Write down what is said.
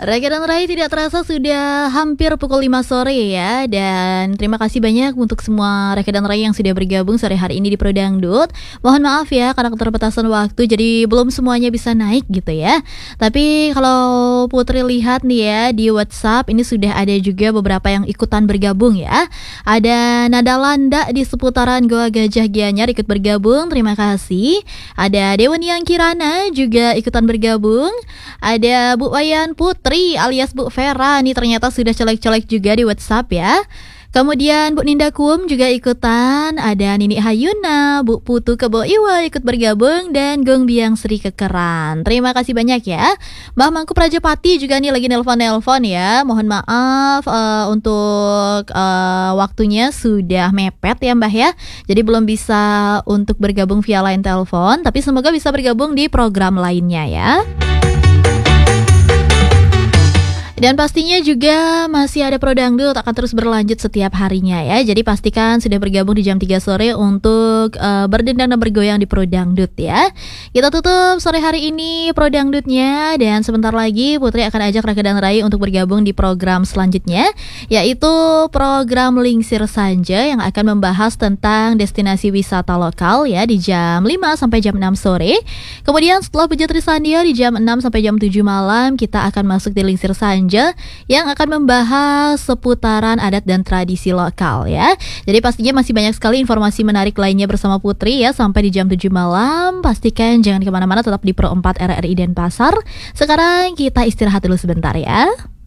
Rega dan Rai tidak terasa sudah hampir pukul 5 sore ya. Dan terima kasih banyak untuk semua Rega dan Rai yang sudah bergabung sore hari ini di Pro Dangdut. Mohon maaf ya karena keterbatasan waktu, jadi belum semuanya bisa naik gitu ya. Tapi kalau Putri lihat nih ya di WhatsApp, ini sudah ada juga beberapa yang ikutan bergabung ya. Ada Nada Landa di seputaran Goa Gajah Gianyar ikut bergabung, terima kasih. Ada Dewan Yang Kirana juga ikutan bergabung. Ada Bu Wayan Putri alias Bu Vera nih ternyata sudah colek-colek juga di WhatsApp ya. Kemudian Bu Ninda Kum juga ikutan. Ada Nini Hayuna, Bu Putu Kebo Iwa ikut bergabung, dan Gong Biang Sri Kekeran. Terima kasih banyak ya. Mbah Mangku Prajapati juga nih lagi nelpon-nelpon ya. Mohon maaf untuk waktunya sudah mepet ya Mbah ya. Jadi belum bisa untuk bergabung via line telepon, tapi semoga bisa bergabung di program lainnya ya. Dan pastinya juga masih ada Pro Dangdut akan terus berlanjut setiap harinya ya. Jadi pastikan sudah bergabung di jam 3 sore untuk berdendang dan bergoyang di Pro Dangdut ya. Kita tutup sore hari ini Pro Dangdutnya, dan sebentar lagi Putri akan ajak Raka dan Rai untuk bergabung di program selanjutnya, yaitu program Lingsir Sanja yang akan membahas tentang destinasi wisata lokal ya di jam 5 sampai jam 6 sore. Kemudian setelah Pujatri Sandia di jam 6 sampai jam 7 malam kita akan masuk di Lingsir Sanja yang akan membahas seputaran adat dan tradisi lokal ya. Jadi pastinya masih banyak sekali informasi menarik lainnya bersama Putri ya sampai di jam 7 malam. Pastikan jangan kemana-mana, tetap di Pro 4 RRI Denpasar. Sekarang kita istirahat dulu sebentar ya.